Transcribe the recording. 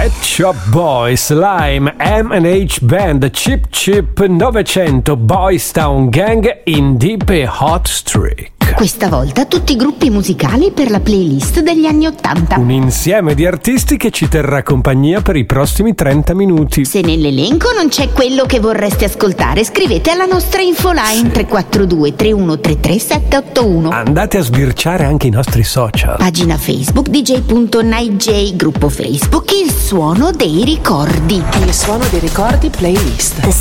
Pet Shop Boys, Lime, M&H Band, Chip Chip 900, Boys Town Gang in Deep e Hot Streak. Questa volta tutti i gruppi musicali per la playlist degli anni 80. Un insieme di artisti che ci terrà compagnia per i prossimi 30 minuti. Se nell'elenco non c'è quello che vorreste ascoltare, scrivete alla nostra infoline 342 3133 781. Andate a sbirciare anche i nostri social. Pagina Facebook dj.nightj, gruppo Facebook Il Suono dei Ricordi. Il Suono dei Ricordi playlist.